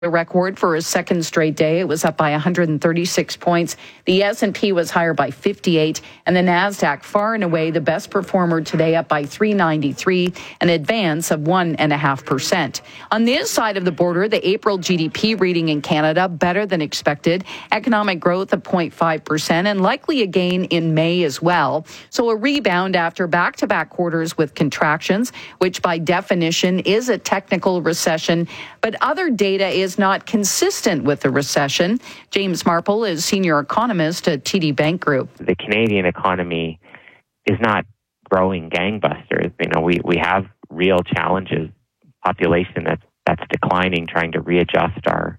A record for a second straight day. It was up by 136 points. The S&P was higher by 58, and the NASDAQ far and away the best performer today, up by 393, an advance of 1.5%. On this side of the border, the April GDP reading in Canada better than expected. Economic growth of 0.5% and likely a gain in May as well. So a rebound after back-to-back quarters with contractions, which by definition is a technical recession. But other data is not consistent with the recession. James Marple is senior economist at TD Bank Group. The Canadian economy is not growing gangbusters. We have real challenges. Population that's declining, trying to readjust our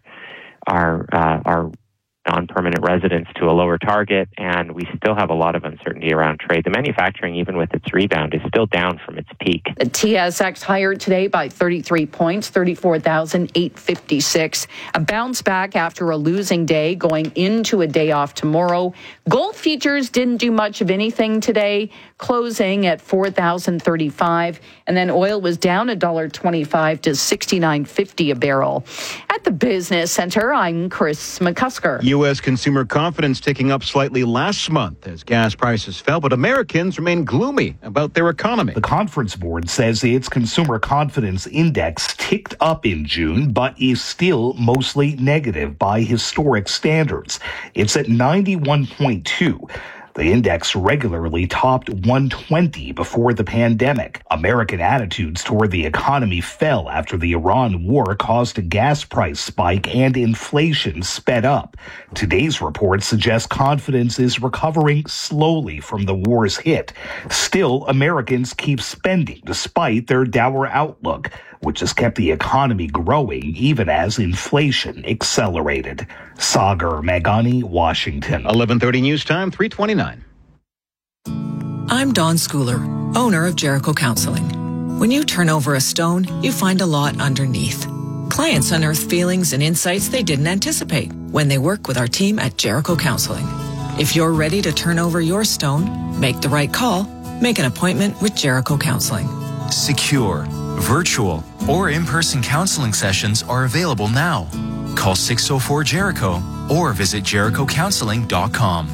non-permanent residents to a lower target, and we still have a lot of uncertainty around trade. The manufacturing, even with its rebound, is still down from its peak. The TSX higher today by 33 points, 34,856. A bounce back after a losing day going into a day off tomorrow. Gold futures didn't do much of anything today, closing at 4,035, and then oil was down $1.25 to $69.50 a barrel. At the Business Center, I'm Chris McCusker. U.S. consumer confidence ticking up slightly last month as gas prices fell, but Americans remain gloomy about their economy. The Conference Board says its consumer confidence index ticked up in June, but is still mostly negative by historic standards. It's at 91.2. The index regularly topped 120 before the pandemic. American attitudes toward the economy fell after the Iran war caused a gas price spike and inflation sped up. Today's report suggests confidence is recovering slowly from the war's hit. Still, Americans keep spending despite their dour outlook, which has kept the economy growing even as inflation accelerated. Sagar Meghani, Washington. 11:30 news time, 3:29. I'm Dawn Schooler, owner of Jericho Counseling. When you turn over a stone, you find a lot underneath. Clients unearth feelings and insights they didn't anticipate when they work with our team at Jericho Counseling. If you're ready to turn over your stone, make the right call, make an appointment with Jericho Counseling. Secure, virtual, or in-person counseling sessions are available now. Call 604-JERICHO or visit jerichocounseling.com.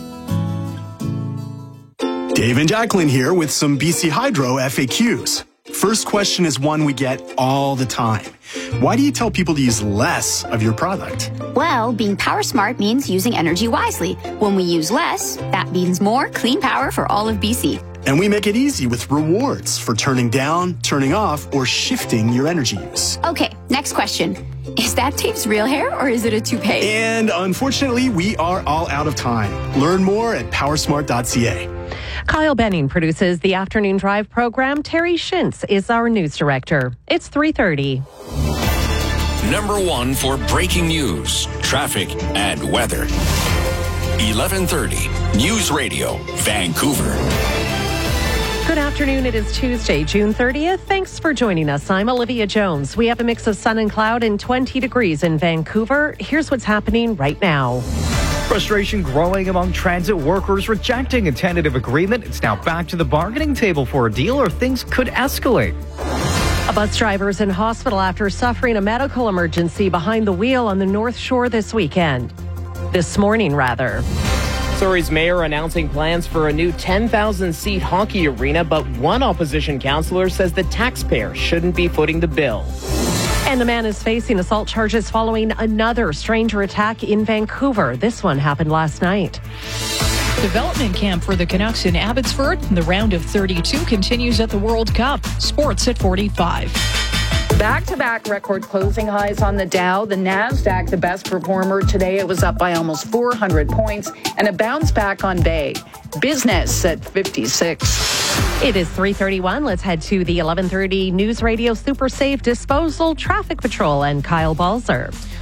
Dave and Jacqueline here with some BC Hydro FAQs. First question is one we get all the time. Why do you tell people to use less of your product? Well, being power smart means using energy wisely. When we use less, that means more clean power for all of BC. And we make it easy with rewards for turning down, turning off, or shifting your energy use. Okay, next question. Is that Dave's real hair or is it a toupee? And unfortunately, we are all out of time. Learn more at powersmart.ca. Kyle Benning produces the Afternoon Drive program. Terry Shintz is our news director. It's 3:30. Number one for breaking news, traffic, and weather. 11:30 News Radio, Vancouver. Good afternoon. It is Tuesday, June 30th. Thanks for joining us. I'm Olivia Jones. We have a mix of sun and cloud and 20 degrees in Vancouver. Here's what's happening right now. Frustration growing among transit workers rejecting a tentative agreement. It's now back to the bargaining table for a deal, or things could escalate. A bus driver is in hospital after suffering a medical emergency behind the wheel on the North Shore this morning. Surrey's mayor announcing plans for a new 10,000-seat hockey arena, but one opposition councillor says the taxpayer shouldn't be footing the bill. And a man is facing assault charges following another stranger attack in Vancouver. This one happened last night. Development camp for the Canucks in Abbotsford. The round of 32 continues at the World Cup. Sports at 45. Back-to-back record closing highs on the Dow. The NASDAQ, the best performer today. It was up by almost 400 points and a bounce back on Bay. Business at 56. It is 3:31. Let's head to the 11:30 News Radio Super Safe Disposal Traffic Patrol and Kyle Balzer.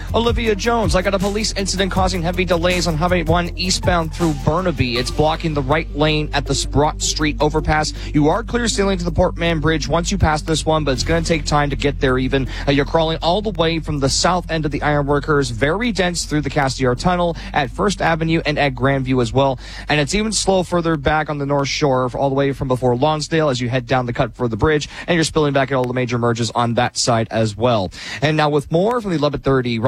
Olivia Jones, I got a police incident causing heavy delays on Highway 1 eastbound through Burnaby. It's blocking the right lane at the Sprott Street overpass. You are clear sailing to the Port Mann Bridge once you pass this one, but it's going to take time to get there even. You're crawling all the way from the south end of the Ironworkers, very dense through the Castiglione Tunnel at First Avenue and at Grandview as well. And it's even slow further back on the North Shore, all the way from before Lonsdale as you head down the cut for the bridge, and you're spilling back at all the major merges on that side as well. And now with more from the 11:30